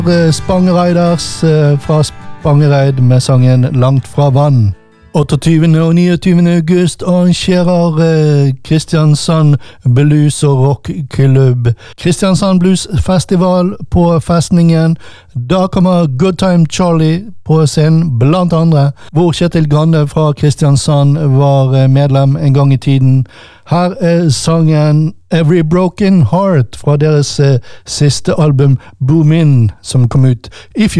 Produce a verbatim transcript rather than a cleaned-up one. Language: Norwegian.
Spangereiders fra Spangereid med sangen Langt fra vann. otteogtyvende og niogtyvende august arrangerer Kristiansand Blues og Rockklubb Kristiansand Blues Festival på Festningen. Da kommer Good Time Charlie på scenen, blant andre, hvor Kjetil Grande fra Kristiansand var medlem en gang i tiden. Her er sangen Every Broken Heart fra deres siste album Boom In, som kom ut i fjor.